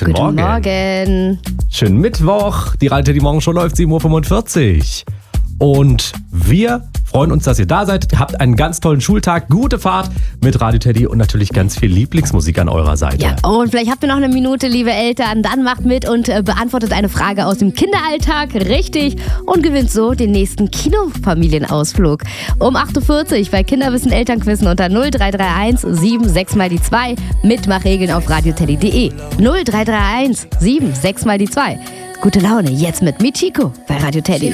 Guten Morgen. Schönen Mittwoch. Die Radio Teddy Morgenshow läuft 7.45 Uhr. Und wir freuen uns, dass ihr da seid. Habt einen ganz tollen Schultag, gute Fahrt mit Radio Teddy und natürlich ganz viel Lieblingsmusik an eurer Seite. Ja, und vielleicht habt ihr noch eine Minute, liebe Eltern. Dann macht mit und beantwortet eine Frage aus dem Kinderalltag richtig und gewinnt so den nächsten Kinofamilienausflug. Um 8.40 Uhr bei Kinderwissen Elternquissen unter 0331 76 mal die 2. Mitmachregeln auf radioteddy.de. 0331 76 mal die 2. Gute Laune jetzt mit Michiko bei Radio Teddy.